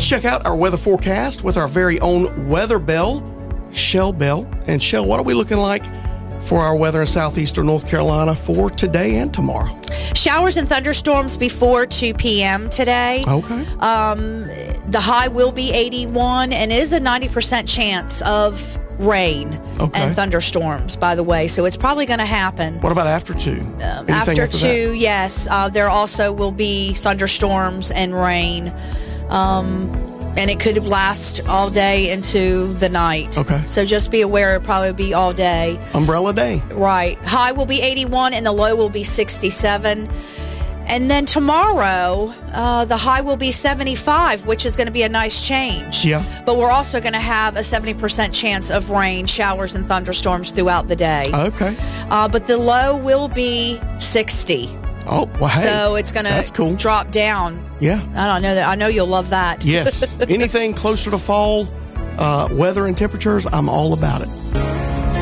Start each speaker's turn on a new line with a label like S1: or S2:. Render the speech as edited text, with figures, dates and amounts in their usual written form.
S1: check out our weather forecast with our very own weather bell, Shell Bell. And Shell, what are we looking like for our weather in southeastern North Carolina for today and tomorrow?
S2: Showers and thunderstorms before 2 p.m. today.
S1: Okay.
S2: The high will be 81, and it is a 90% chance of rain and thunderstorms, by the way. So it's probably going to happen.
S1: What about after 2?
S2: After 2, yes. There also will be thunderstorms and rain. And it could last all day into the night.
S1: Okay.
S2: So just be aware it'll probably be all day.
S1: Umbrella day.
S2: Right. High will be 81 and the low will be 67. And then tomorrow, the high will be 75, which is going to be a nice change.
S1: Yeah.
S2: But we're also going to have a 70% chance of rain, showers, and thunderstorms throughout the day.
S1: Okay.
S2: But the low will be 60.
S1: Oh, well, hey.
S2: So it's going to drop down.
S1: Yeah.
S2: I don't know that. I know you'll love that.
S1: Yes. Anything closer to fall weather and temperatures, I'm all about it.